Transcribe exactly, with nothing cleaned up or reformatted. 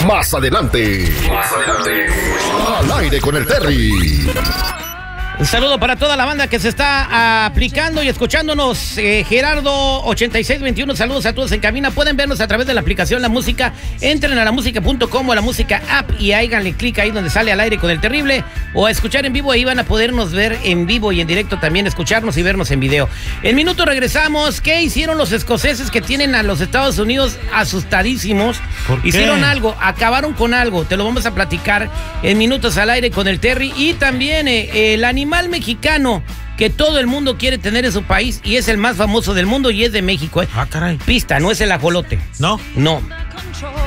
Más adelante. Más adelante. Al aire con el Terry. Un saludo para toda la banda que se está aplicando y escuchándonos. eh, Gerardo ochenta y seis veintiuno, saludos a todos en cabina. Pueden vernos a través de la aplicación La Música. Entren a la música punto com o a la música app y háganle clic ahí donde sale Al Aire con el Terrible, o a escuchar en vivo. Ahí van a podernos ver en vivo y en directo también, escucharnos y vernos en video. En minuto regresamos. ¿Qué hicieron los escoceses que tienen a los Estados Unidos asustadísimos? ¿Por qué? Hicieron algo, acabaron con algo. Te lo vamos a platicar en minutos al aire con el Terry. Y también eh, el animal mexicano que todo el mundo quiere tener en su país y es el más famoso del mundo y es de México, ¿eh? Ah, caray. Pista, no es el ajolote. ¿No? No.